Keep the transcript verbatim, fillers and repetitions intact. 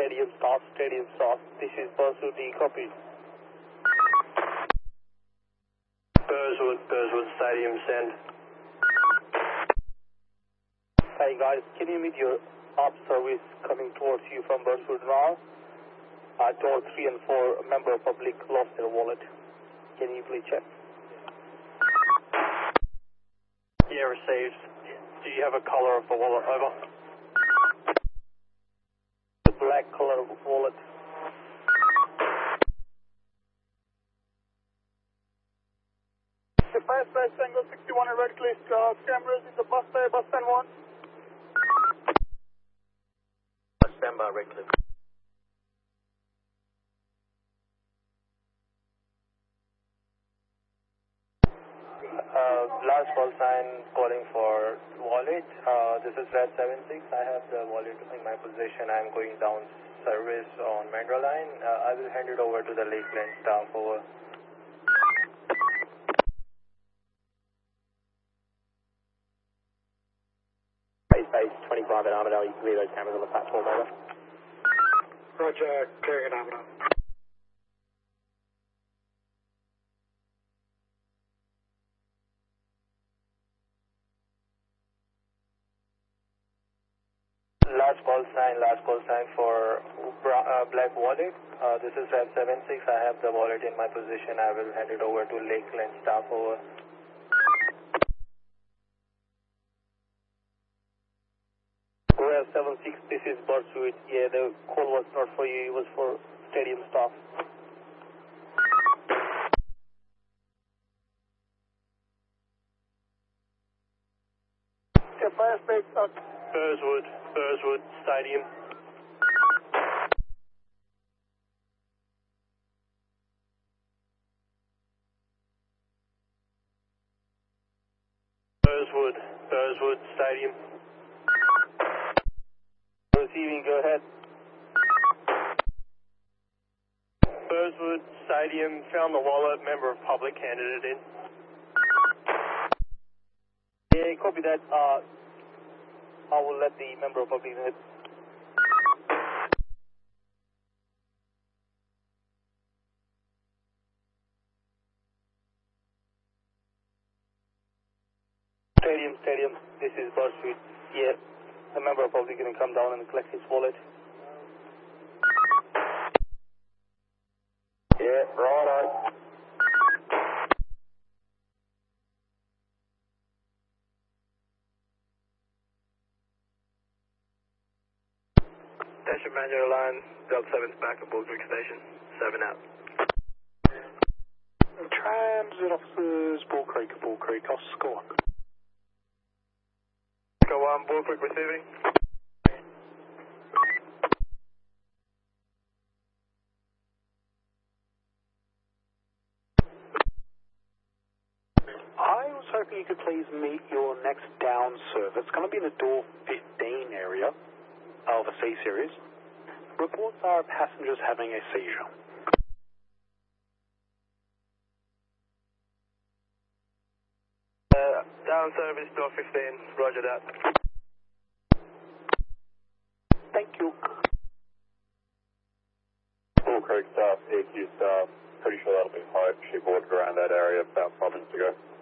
Stadium South, Stadium South. This is Burswood D, copy. Burswood, Burswood Stadium, send. Hey guys, can you meet your up service coming towards you from Burswood now? Uh, door three and four, a member of public lost their wallet. Can you please check? Yeah, received. Do you have a color of the wallet? Over. The black color of wallet. The fire space angle sixty-one at Red Cliff, uh, cameras in the bus bay, bus stand one. Stand by, Red Cliff. Uh, last call sign calling for wallet. Uh, this is Red seven six. I have the wallet in my possession. I'm going down service on Mandra line. Uh, I will hand it over to the Lakeland staff. Over. Base twenty-five at Armadale, you can leave those cameras on the platform, over. Roger, clearing at Armadale. Last call sign, last call sign for uh, black wallet. Uh, this is Red seven six. I have the wallet in my possession. I will hand it over to Lakeland staff. Over. Red seven six, this is Burswood. Yeah, the call was not for you, it was for stadium staff. The fire space out. Burswood, Burswood Stadium. Burswood, Burswood Stadium. Receiving, go ahead. Burswood Stadium, found the wallet, member of public handed it in. Yeah, copy that. Uh, I will let the member of public know. Stadium, stadium, this is Burswood. Yeah, the member of public going to come down and collect his wallet. Yeah, righto. Station Manager line, Delta seven's back at Bullswick Station. seven out. Transit officers, Bull Creek, Bull Creek, Oscar one. Go on, Bullswick receiving. I was hoping you could please meet your next down service. It's going to be in the door fifteen area of a C series. Reports are passengers having a seizure. Uh, down service, door fifteen, roger that. Thank you. Bull Creek staff, A Q staff, pretty sure that'll be high. She boarded around that area about five minutes ago.